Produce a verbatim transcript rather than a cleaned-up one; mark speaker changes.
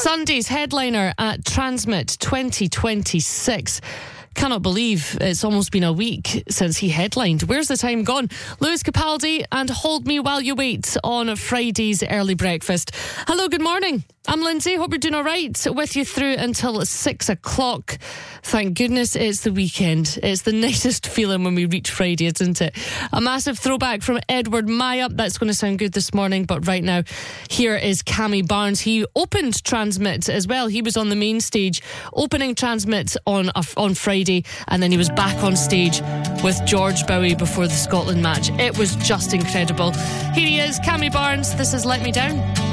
Speaker 1: Sunday's headliner at Transmit twenty twenty-six. Cannot believe it's almost been a week since he headlined. Where's the time gone? Lewis Capaldi and Hold Me While You Wait on Friday's early breakfast. Hello, good morning. I'm Lindsay. Hope you're doing all right. With you through until six o'clock. Thank goodness it's the weekend. It's the nicest feeling when we reach Friday, isn't it? A massive throwback from Edward Maya. That's going to sound good this morning. But right now, here is Cammy Barnes. He opened Transmit as well. He was on the main stage opening Transmit on on Friday, and then he was back on stage with George Bowie before the Scotland match. It was just incredible. Here he is, Cammy Barnes. This is Let Me Down.